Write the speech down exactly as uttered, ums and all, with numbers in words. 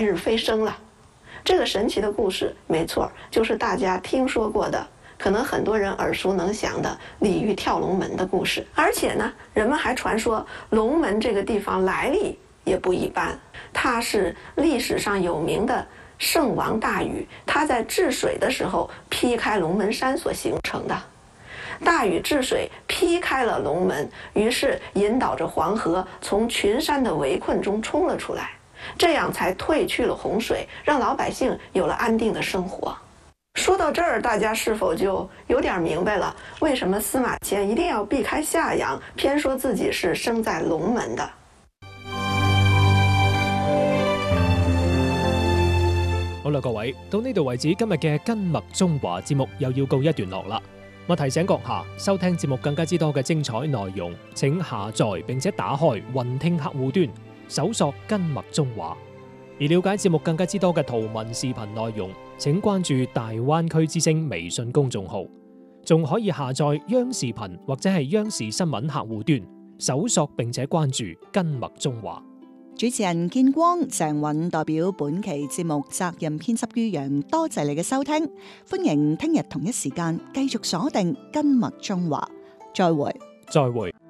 白日飞升了。这个神奇的故事，没错，就是大家听说过的，可能很多人耳熟能详的李煜跳龙门的故事。而且呢，人们还传说龙门这个地方来历也不一般，它是历史上有名的圣王大禹，他在治水的时候劈开龙门山所形成的。大禹治水劈开了龙门，于是引导着黄河从群山的围困中冲了出来，这样才退去了洪水，让老百姓有了安定的生活。说到这儿，大家是否就有点明白了，为什么司马迁一定要避開夏陽，偏說自己是生在龍門的？ 好啦，各位，到呢度為止，今日嘅根脈中華節目又要告一段落啦。我提醒閣下，收聽節目更加之多嘅精彩內容，請下載並且打開雲聽客戶端，搜索根脈中華。而了解節目更加之多嘅圖文視頻內容，請關注大灣區之聲微信公眾號，仲可以下載央視頻或者係央視新聞客戶端，搜索並且關注根脈中華。 主持人建光、鄭韻代表本期節目責任編輯于洋，多謝你嘅收聽，歡迎聽日同一時間繼續鎖定根脈中華，再會， 再會。